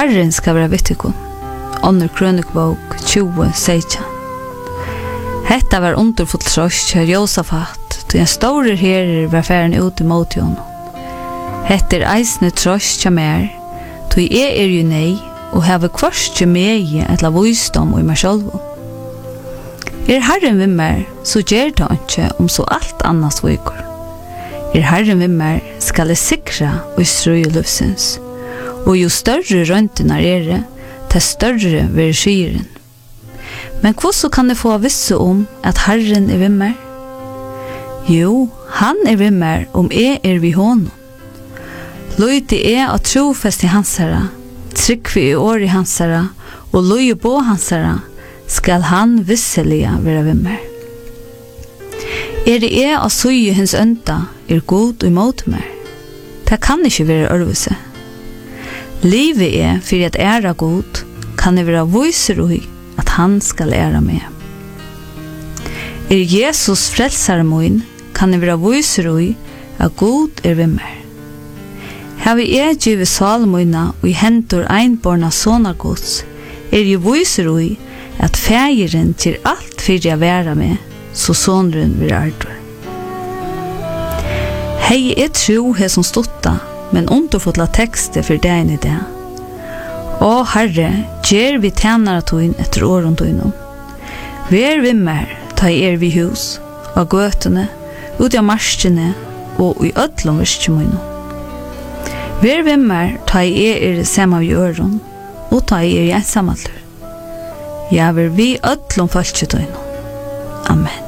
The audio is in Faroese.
Herren skal være vittikon. Ånder krønikbok 20:16. Hetta var underfullt trøst til Josafat, til en store herrer var færen ut imot honom. Hetta eisne trøst til mer, til jeg jo nei, og heve kvarskje meg etla visdom og meg sjálvu. Herren vi mer, så gjer det ikke om så alt annars vikur. Herren vi mer, skal jeg sikra og strøye livsins. Og jo større røntene til større vil skyren. Men hvordan kan jeg få visse om at Herren vi mer? Jo, han vi mer om jeg vi honom. Løyde at trofest i hans herra, tryggvi i år i hans herra, og løye på hans herra, skal han visselig være ved meg. Det å søye hens ønta god og imot meg? Det kan ikke være ørvelse. Livet for at æra god, kan det være viser i at han skal æra meg. Jesus frelsar min, kan det være viser i at god ved meg. Har vi givet salmøyna og i hentor einborna sånne gods, jo viser i at fægeren til alt fyrir jeg være med, så sånren vil ardur. Hei tro he som stotta, men underfotla tekster for deg i det. Å Herre, gjer vi tjenare tøyn etter åren tøynom. Vær vi mer, ta vi hus, av gøtene, ut av marskene og i ødlom virkemøynom. Vær vi mer, ta samme av jøren, og ta i ensamalder. Ja, vi ødlom falsketøynom. Amen.